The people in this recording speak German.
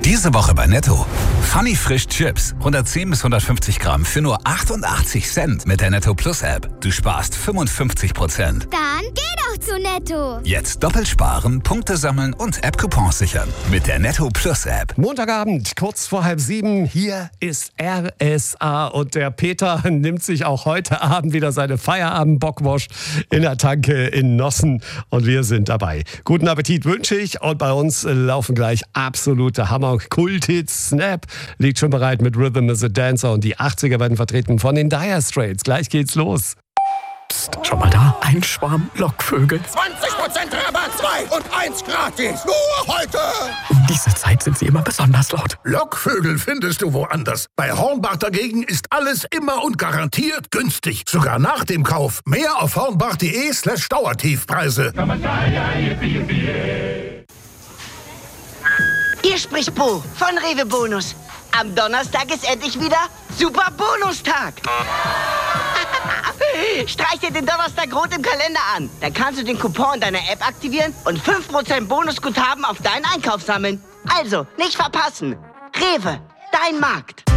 Diese Woche bei Netto. Funny Frisch Chips. 110 bis 150 Gramm für nur 88 Cent mit der Netto Plus App. Du sparst 55%. Dann geh doch zu Netto. Jetzt doppelt sparen, Punkte sammeln und App-Coupons sichern. Mit der Netto Plus App. Montagabend, kurz vor 6:30. Hier ist RSA und der Peter nimmt sich auch heute Abend wieder seine Feierabend-Bockwurst in der Tanke in Nossen und wir sind dabei. Guten Appetit wünsche ich und bei uns laufen gleich absolute Hammer-Kult-Hits. Snap liegt schon bereit mit Rhythm is a Dancer und die 80er werden vertreten von den Dire Straits. Gleich geht's los. Psst, schon mal da? Ein Schwarm Lockvögel. 20% Rabatt, 2 und 1 gratis. Nur heute. Um diese Zeit sind sie immer besonders laut. Lockvögel findest du woanders. Bei Hornbach dagegen ist alles immer und garantiert günstig. Sogar nach dem Kauf. Mehr auf hornbach.de/Dauertiefpreise. Hier spricht Bo von Rewe Bonus. Am Donnerstag ist endlich wieder Super Bonustag. Streich dir den Donnerstag rot im Kalender an. Dann kannst du den Coupon in deiner App aktivieren und 5% Bonusguthaben auf deinen Einkauf sammeln. Also, nicht verpassen. Rewe, dein Markt.